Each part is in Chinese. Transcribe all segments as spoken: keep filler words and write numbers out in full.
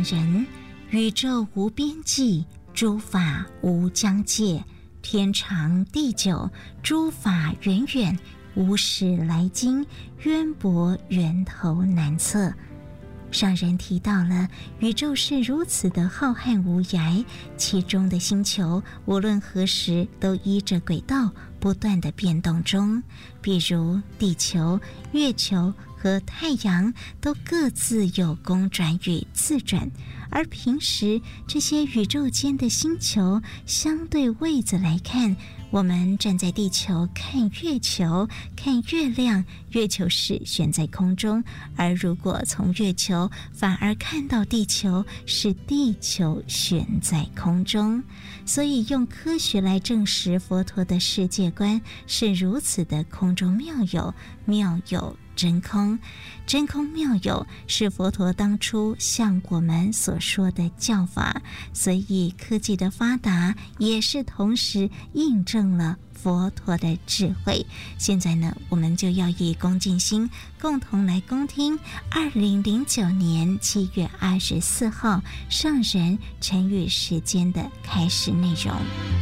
人，宇宙无边际，诸法无疆界，天长地久，诸法远远，无始来今，渊博源头难测。上人提到了宇宙是如此的浩瀚无涯，其中的星球无论何时都依着轨道不断的变动中，比如地球、月球和太阳都各自有公转与自转，而平时这些宇宙间的星球相对位子来看，我们站在地球看月球、看月亮，月球是悬在空中，而如果从月球反而看到地球，是地球悬在空中。所以用科学来证实佛陀的世界观是如此的空中妙有，妙有真空。真空妙有是佛陀当初向我们所说的教法，所以科技的发达也是同时印证了佛陀的智慧。现在呢，我们就要以恭敬心共同来恭听二零零九年七月二十四号上人晨语时间的开始内容。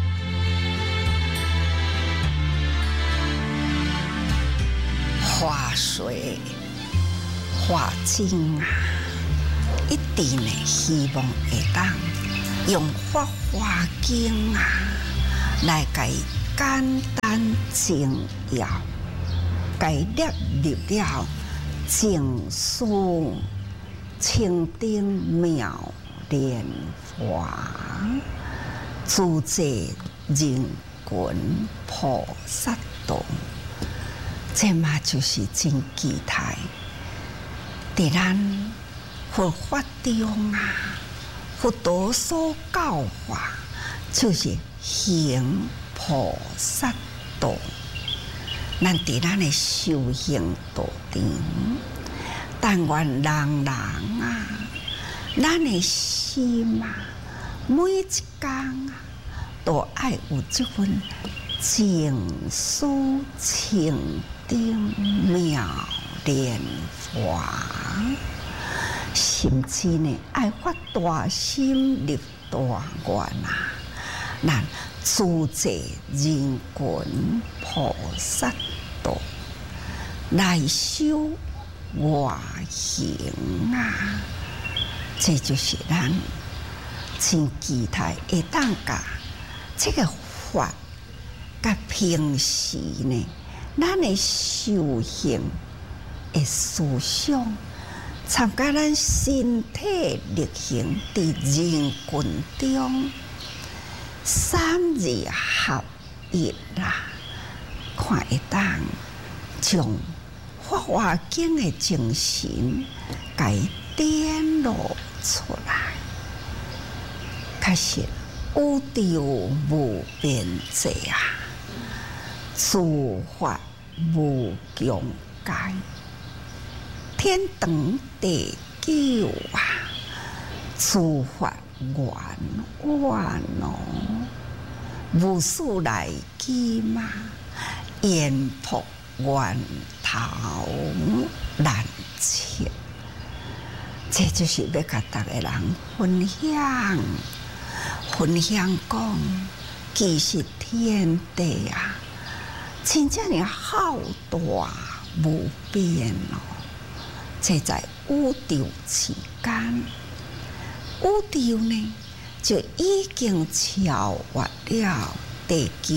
化水化境啊，一定的希望会当用法华经啊来给简单精要，给列入了净书清定妙莲华，主者人群菩萨道。这嘛就是真期待，在咱佛法中啊，佛陀所教化就是行菩萨道。咱在咱的修行道场，但愿人人啊，咱的心啊，每一天啊，都爱有这份净书清定妙莲华，甚至呢爱发大心立大愿啊！咱主者人群菩萨道来修外行啊！这就是咱真期待会当甲这个法。甲平时呢，咱的修行的思想，参加咱身体力行伫人群中，三二合一啦，看会当将法华经的精神给点露出来，确实有着无边际啊！诸法无疆界，天长地久啊！诸法圆圆哦，无事来机嘛，言破源头难切。这就是要甲大家人分享，分享讲，其实天地啊！真正的浩大无边哦，这在宇宙之间，宇宙呢就已经超越了地球。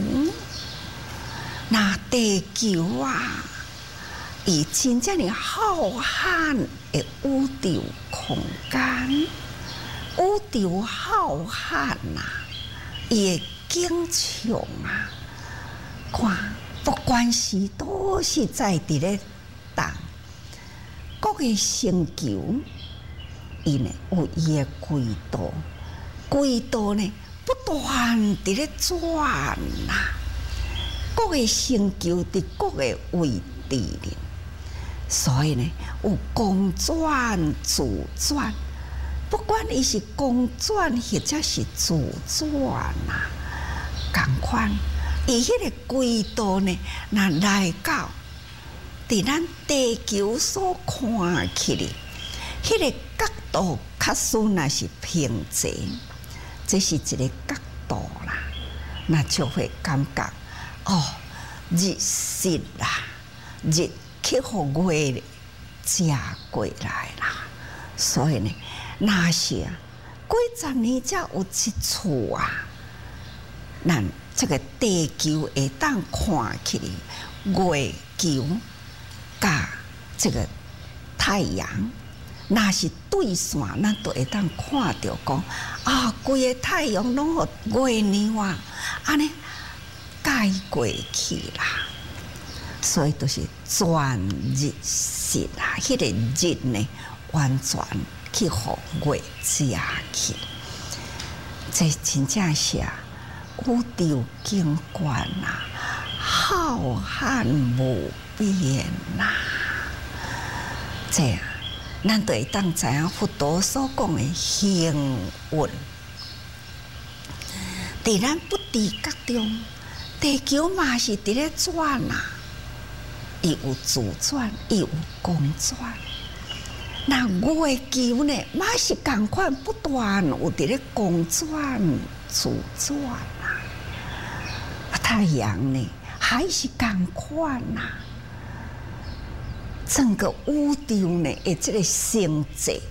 那地球啊，以真正的浩瀚的宇宙空间，宇宙浩瀚呐，也经常啊。看，不管是都是在伫咧动，各个星球，伊呢有伊的轨道，轨道呢不断伫咧转呐。各个星球伫各个位置呢，所以呢有公转自转，不管伊是公转或者是自转呐，同款。伊迄个轨道呢，若来到伫咱地球所看起的迄个角度假使那是平静，这是一个角度啦，那就会感觉哦，日食啦，日去互月食过来啦。所以呢，那是啊，几十年才有一次啊，咱这个地球会当看起月球甲这个太阳。那是对线，咱都会当看到讲啊，规个太阳拢互月亮啊，安尼盖过去啦。所以都是全日食啊，迄、那个日呢，完全去互月食去。这真正是啊，宇宙景观啊，浩瀚无边呐、啊，这样。咱就会当知影佛陀所讲的行运，伫咱不知觉中，地球嘛是伫咧转啊，伊有自转，伊有公转。那月球呢，嘛是共款，不断有伫咧公转、自转啊。太阳呢，还是共款啊。整个宇宙呢，的这个星际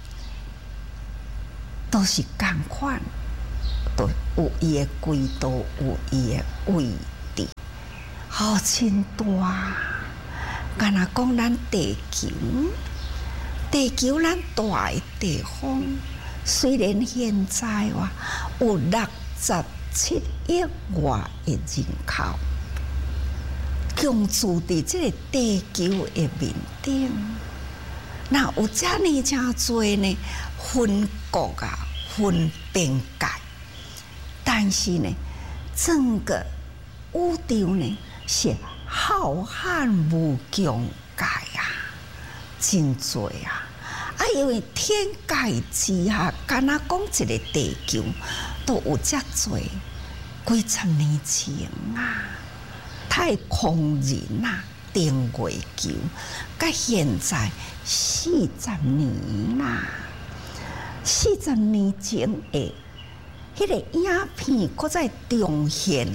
都是共款，都有伊的轨道，有伊的位置，好真大。敢若讲咱地球，地球咱大的地方，虽然现在哇有六十七亿外的人口。共住伫这个地球的面顶，那有遮尔真多呢分国啊、分边界，但是呢，整个宇宙呢是浩瀚无疆界啊，真多啊！啊，因为天界之下，敢若讲一个地球都有遮多几十年前啊。太空人呐、啊，定月球，到现在四十年啦，四十年前的迄个影片，搁在重现，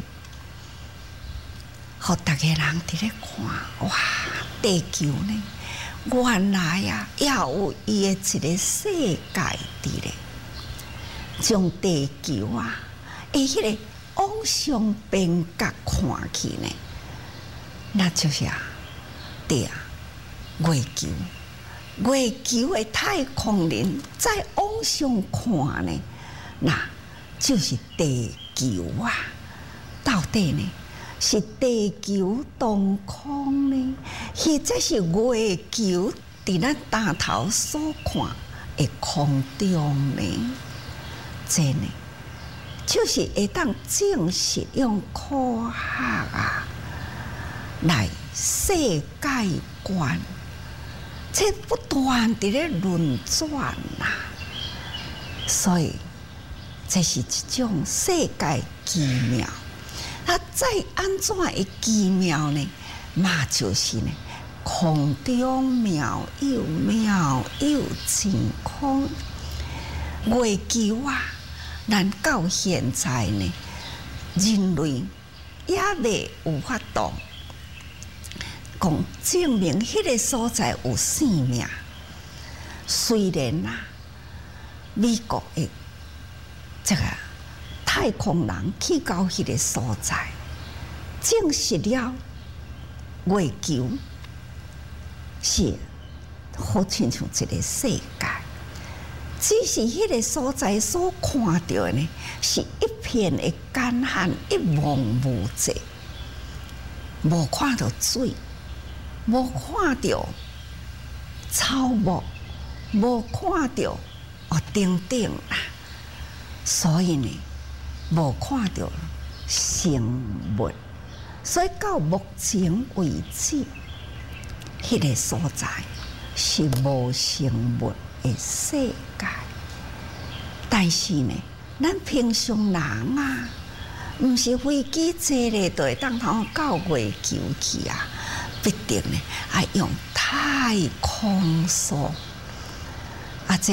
互大家人伫咧看，哇！地球呢，原来啊，也有伊的一个世界伫咧，从地球啊，诶，迄个往上边角看去呢。那就是啊，对啊，月球，月球的太空人再往上看呢，那就是地球啊。到底呢，是地球动空呢，或者是月球伫咱大头所看的空中呢？这呢，就是会当证实用科学啊。来世界观，这不断伫咧轮转呐，所以这是一种世界奇妙。那再安怎会奇妙呢？嘛就是呢，空中妙有，妙有真空。月球啊，咱到现在呢，人类也未有法度。讲证明迄个所在有生命，虽然啊，美国的这个太空人去到迄个所在，证实了月球是好亲像一个世界，只是迄个所在所看到的呢，是一片的干旱，一望无际，无看到水。无看到草木，无看到哦等等啦，所以呢，无看到生物，所以到目前为止，迄、那个所在是无生物的世界。但是呢，咱平常人啊，毋是飞机坐咧，就会当通到月球去啊。必定呢，要用太空梭啊！这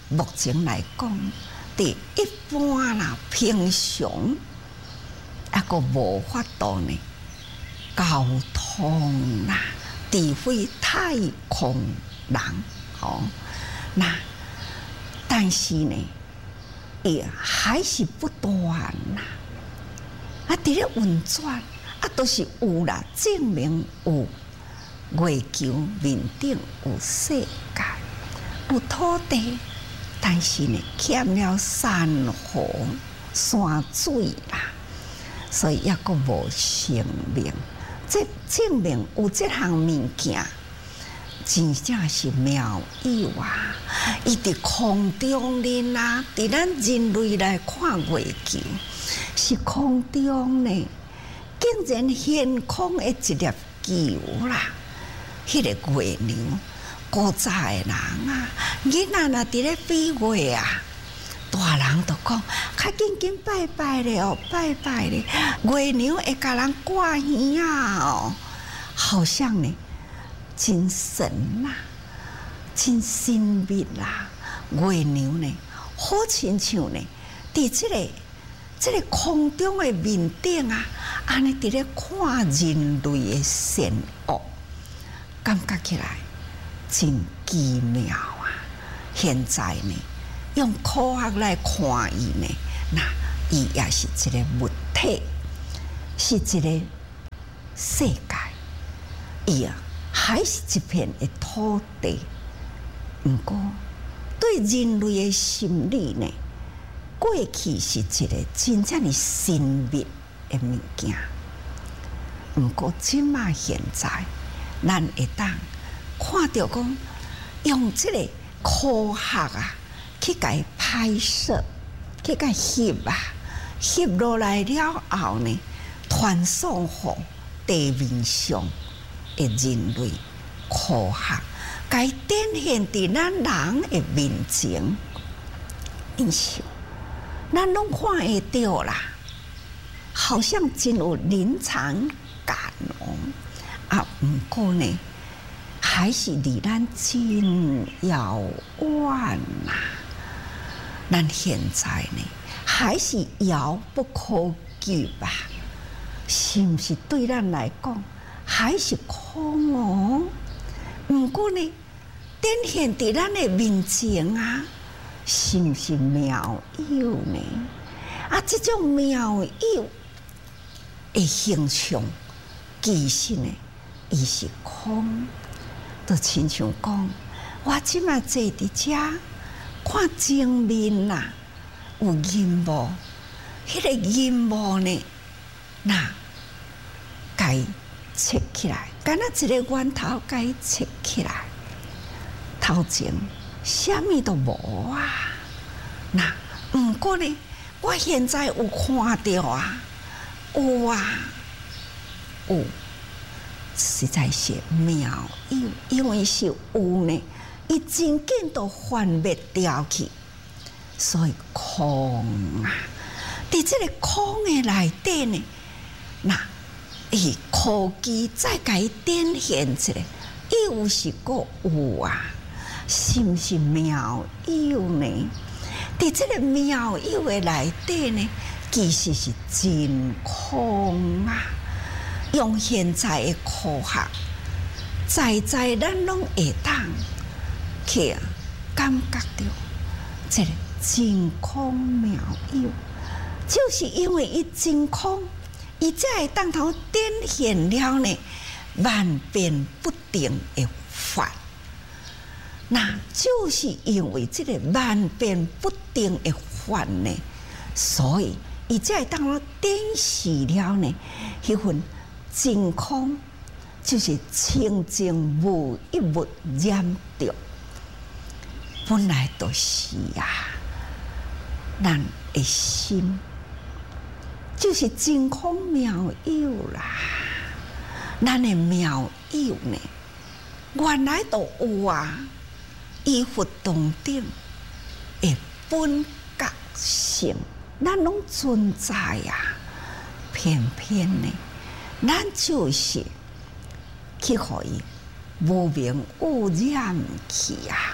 目前来讲，伫一般啦平常，啊个无法度呢交通啦，除非太空人哦。那但是呢，也还是不断啦。啊，伫咧运转，啊，都是有啦，证明有月球面顶有世界，有土地。但是呢，欠了山河、山水啦，所以抑阁无生命。这证明有这项物件，真正是妙有啊！伊伫空中呢啊，伫咱人类来看月球，是空中呢，竟然悬空的一粒球啦，迄、那个月亮。古早的人啊，囡仔若伫咧飞月啊，大人就讲：较紧紧拜拜咧哦，拜拜咧！月娘会甲人挂耳啊哦，好像呢，真神啦、啊，真神秘啦！月娘呢，好亲像呢，伫即、這个即、這个空中的面顶啊，安尼伫咧看人类的善恶，感觉起来。真奇妙啊！现在呢，用科学来看伊呢，那伊也是一个物体，是一个世界，伊啊还是一片的土地。不过，对人类的心理呢，过去是一个真正的神秘的物件。不过，即马现在，咱会当。看到讲用这个科学啊，去甲伊拍摄，去甲翕啊，翕落来了后呢，传送互地面上的人类科学，甲伊展现伫咱人的面前。你想，咱拢看会到啦，好像真有临场感哦。啊，不过呢。还是离咱真遥远呐、啊！咱现在呢，还是遥不可及吧？是不是对咱来讲还是空哦？不过呢，展现伫咱的面前啊，是不是妙有呢？啊，这种妙有的形象，其实呢，伊是空。就亲像讲，我即马坐伫遮看前面呐、啊，有银幕，迄、那个银幕呢，那该切起来，敢若一个源头该切起来，头前啥物都无啊。那毋过呢，我现在有看到啊，有啊，有。实在是妙有，因为是有呢，伊真紧都翻灭掉去，所以空啊！伫这个空的内底呢，那伊科技再甲伊展现出来，又是个有啊，是毋是妙有呢？伫这个妙有的内底呢，其实是真空啊！用现在的科学，在在咱拢会当去感觉到这个真空妙有，就是因为伊真空，伊才会当头展现了呢万变不定的法。那就是因为这个万变不定的法呢，所以伊才会当头展示了呢迄份。真空就是清净无一物染着，本来就是啊，咱的心就是真空妙有啦。咱的妙有呢，原来都有啊，依佛当顶的本觉性，咱拢存在啊，偏偏呢。咱就是去互伊无明污染去啊，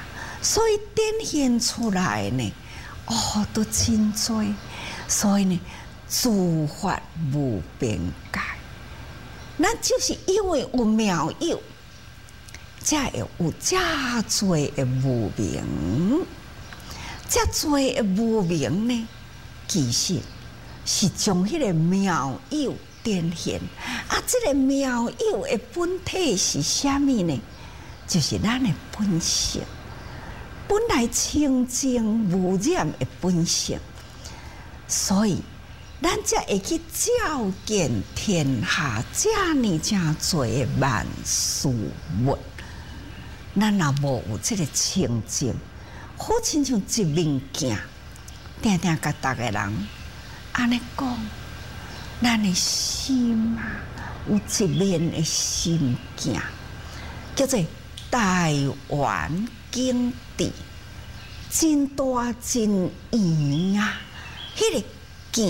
所以展现出来呢，哦，都真多。所以呢，诸法无边界，那就是因为有妙有，才会有遮多的无明。遮多的无明呢，其实是将迄个妙有展现。啊，这个妙有的本体是啥物呢？就是咱的本性，本来清净无染的本性。所以，咱才会去照见天下遮尔正多的万事物。咱若无有这个清净，好亲像一面镜，定定甲逐个人安尼讲，咱的心啊，有一面的心镜，叫做台湾景致，真大真圆啊！迄个镜，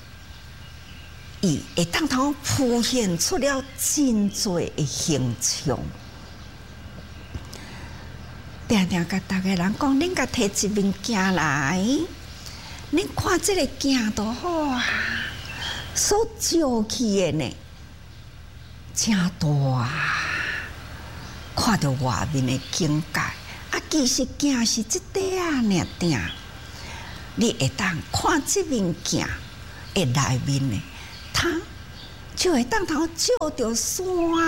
伊会当通浮现出了真多的形象。定定甲逐个人讲，恁甲摕一面镜来，恁看即个镜都好啊，所照起的呢，真大啊！看到外面的境界，啊，其实镜是一块啊，尔定。你会当看这面镜的内面呢，它就会当头照着山、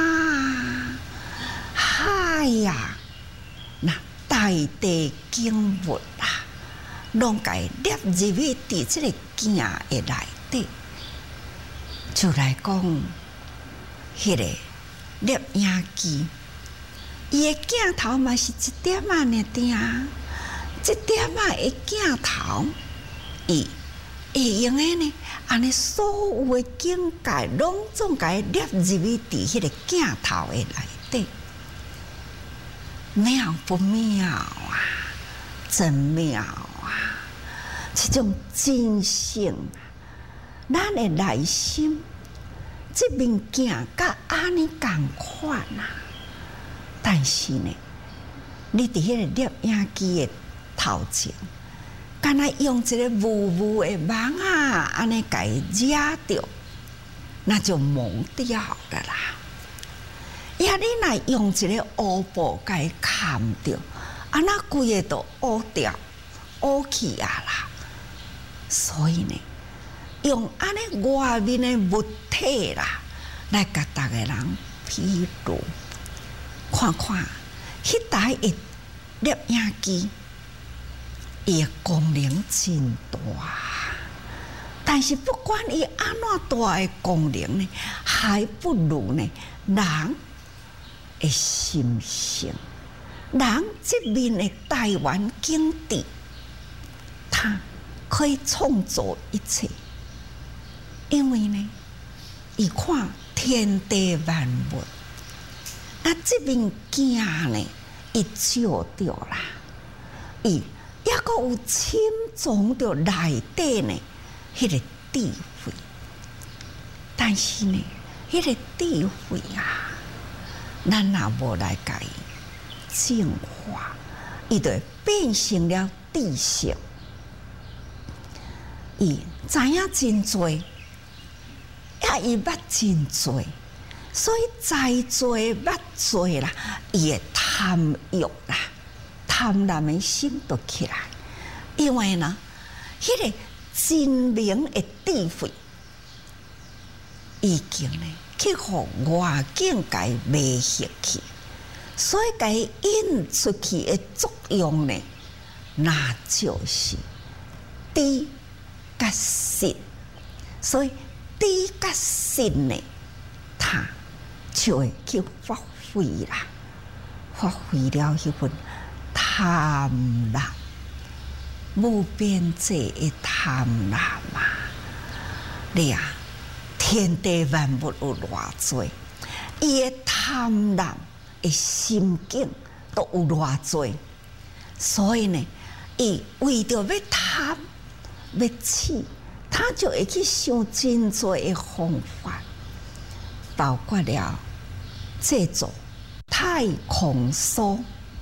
海呀，那大地景物啊，拢甲伊摄入去伫这个镜的内底。就来讲，迄个摄影机，伊的镜头嘛是一点啊尔定。这点啊的镜头，伊会用的呢，安尼所有的境界，拢总甲伊摄入去伫迄个镜头的内底，妙不妙啊？真妙啊！这种真性，咱的内心，这面镜甲安尼共款啊。但是呢，你伫迄个摄影机的头前，敢若用一个雾雾的网啊，安尼甲伊惹着，那就蒙掉了啦。呀，你若用一个乌布甲伊盖着，啊，那规个都乌掉、乌去啊啦。所以呢，用安尼外面的物体啦，来甲逐个人比如看看，迄台的摄影机。伊的功能真大，但是不管伊安怎大的功能呢，还不如呢人的心性，人这面的台湾景致，它可以创造一切，因为呢，伊看天地万物，那这面镜呢，伊照着啦，伊。也阁有深藏着内底呢，迄个智慧。但是呢，迄个智慧啊，咱若无来甲伊净化，伊就变成了知识。伊知影真多，也伊捌真多，所以知多捌多啦，伊会贪欲啦。贪婪的心都起来，因为呢，迄、那个真明的智慧已经呢去互外境界迷失去，所以该引出去的作用呢，那就是知甲信。所以知甲信呢，它就会去发挥啦，发挥了迄份。贪婪，无边际的贪婪啊！你啊，天地万物有偌多，伊的贪婪的心境都有偌多，所以呢，伊为着要贪要取，他就会去想真多的方法，包括了制作太空梭。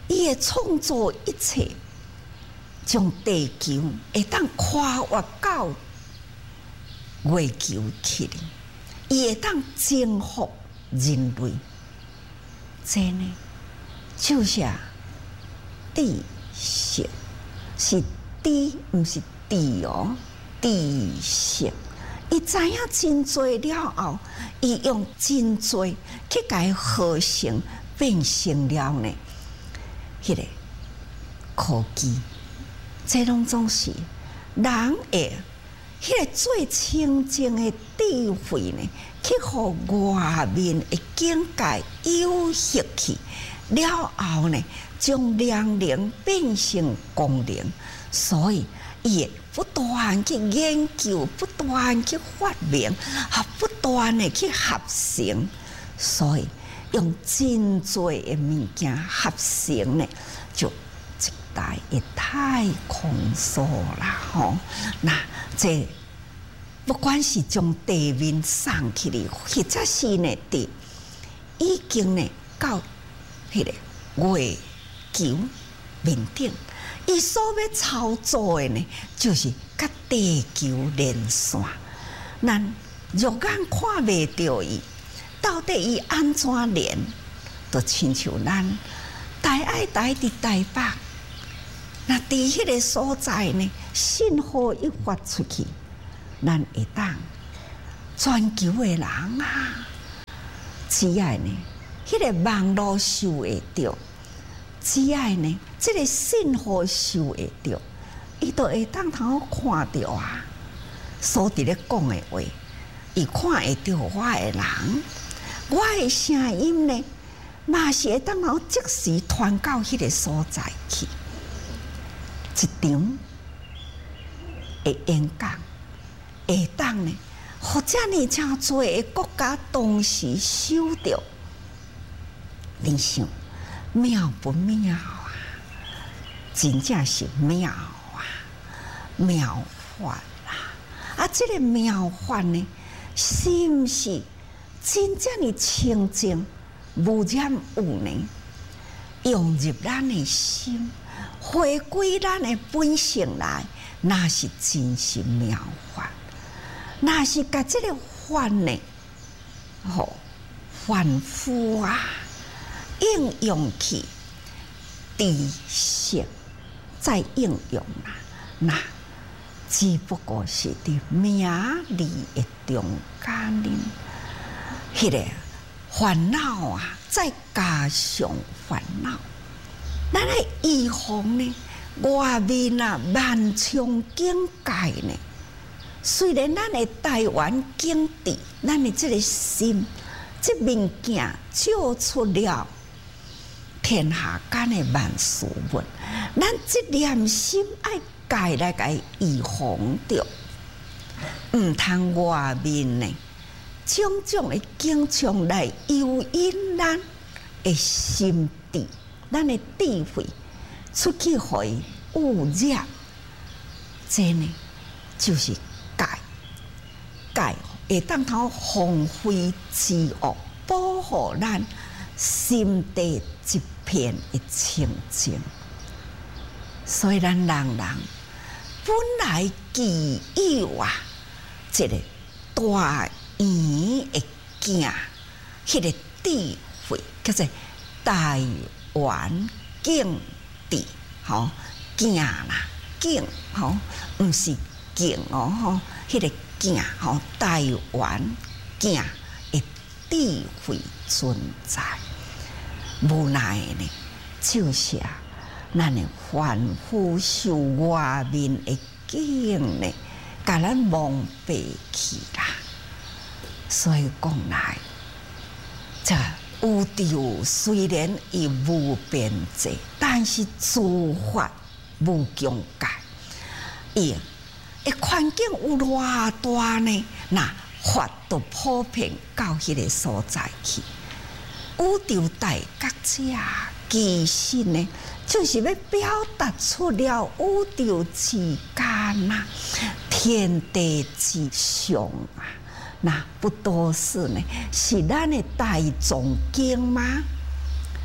伊会创造一切，将地球会当跨越到月球去哩，伊会当征服人类。真呢，就是知识是知，毋是知哦，知识。伊知影真多了后，伊用真多去甲伊合成，变成了呢，迄个科技。这拢总是人会迄个最清净的智慧呢，去互外面的境界有吸去了后呢，将亮灵变成光灵，所以伊会不断去研究，不断去发明，啊，不断的去合成，所以用真多的物件合成呢，就一代一太空梭啦吼。那这不管是将地面送起嚟，或者是呢，地已经呢到迄个月球面顶。伊所要操作的呢，就是甲地球连线。咱肉眼看袂到伊，到底伊安怎连？就亲像咱台爱台伫台北，那伫迄个所在呢，信号一发出去，咱会当全球的人啊，只要呢，迄个网络收会着。只要呢，这个信号收会到，伊就会当通看到啊。所伫咧讲的话，伊看会到我的人，我的声音呢，嘛是会当通即时传到迄个所在去。一场的演讲，会当呢，或者呢，真多的国家同时收到，你想？妙不妙啊？真正是妙啊！妙法啦！啊，这个妙法呢，是毋是真正的清净无染有呢？融入咱的心，回归咱的本性来，那是真是妙法。那是甲这个法呢，吼，反复啊！应用去知识，再应用啦，那只不过是伫名利的中间呢，迄个烦恼啊，再加上烦恼，咱来预防呢，外面啊万重境界呢，虽然咱的台湾境地，咱的这个心，这物件照出了。天下间的万事物，咱这念心爱改来改预防着，毋通外面呢种种的景象来诱引咱的心智，咱的智慧出去互伊污染，这呢就是改改会当通防非之恶，保护咱心地一片的清净。所以咱人人本来具有啊，这个大圆的镜，迄个智慧叫做台湾境地，吼镜啦镜，吼毋是镜哦，吼迄个镜，吼台湾镜的智慧存在。无奈呢，就是啊，咱的凡夫受外面的境呢，甲咱蒙蔽去啦。所以讲来，这宇宙虽然伊无边际，但是诸法无疆界。伊的环境有偌大呢？那法都普遍到迄个所在去。宇宙大觉者其实呢，就是要表达出了宇宙之间呐，天地之上啊，那不都是呢？是咱的大众经吗？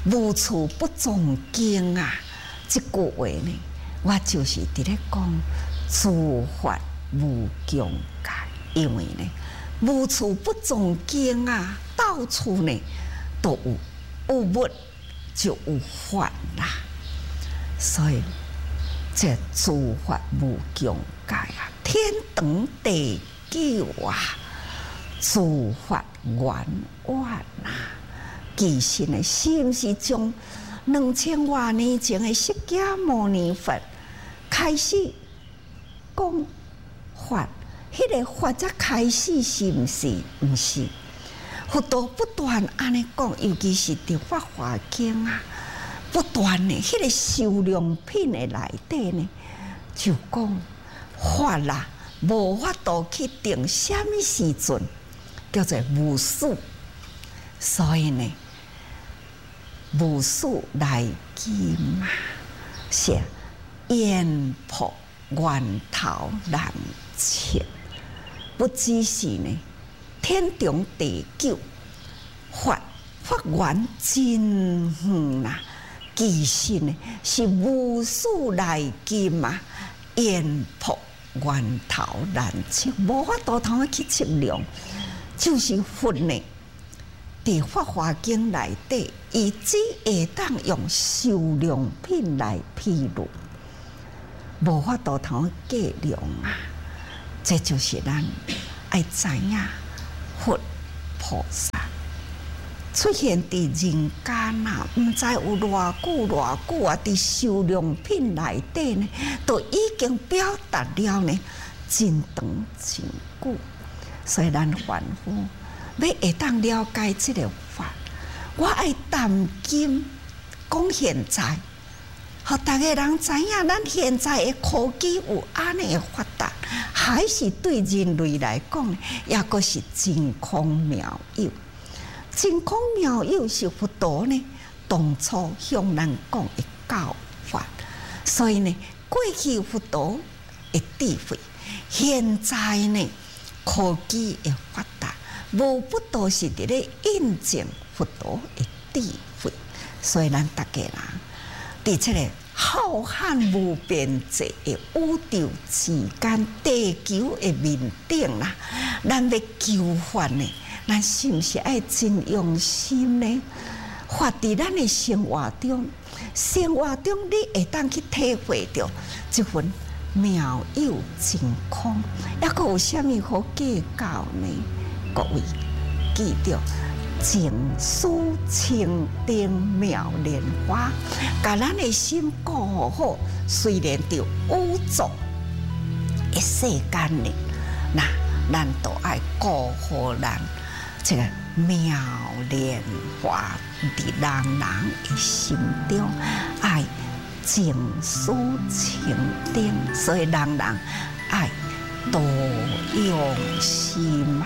无处不种经啊！这句话呢，我就是伫咧讲诸法无疆界，因为呢，无处不种经啊，到处呢都有有物就有法啦，所以这诸法无疆界啊，天长地久啊，诸法圆满啊。其实呢，是毋是从两千多年前的释迦牟尼佛开始讲法，迄、那个法才开始，是毋是？毋是。佛陀不断安尼讲，尤其是伫《法华经》啊，不断呢，迄、那个修良品的内底呢，就讲法啦，无法度去定什么时阵叫做无数，所以呢。无数来经啊，是烟破源头难测，不只是呢天长地久，法法源真远啊！其实呢是无数来经啊，烟破源头难测，无法度通去测量，就是佛呢。伫《法华经》内底，伊只会当用修良品来披露，无法度通计量啊！这就是咱爱知影，佛菩萨出现伫人间啊，毋知有偌久偌久啊！伫修良品内底呢，都已经表达了呢，真长真久，所以咱凡夫。要会当了解这个法，我爱谈今讲现在，互大家人知影，咱现在的科技有安尼的发达，还是对人类来讲，也个是真空妙有。真空妙有是佛陀呢当初向咱讲的教法，所以呢，过去佛陀的智慧，现在呢科技的发达。无不都是伫咧印证佛陀的智慧，所以咱大家人伫这个浩瀚无边际的宇宙之间、地球的面顶啦，咱要求法呢，咱是毋是爱真用心呢？发伫咱的生活中，生活中你会当去体会到这份妙有真空，抑个有啥物好计较呢？各位记着，静思清净妙莲花，把咱的心顾好。虽然在污浊的世间里，那咱都爱顾好咱这个妙莲花伫人人的心中，爱静思清净，所以人人爱多用心。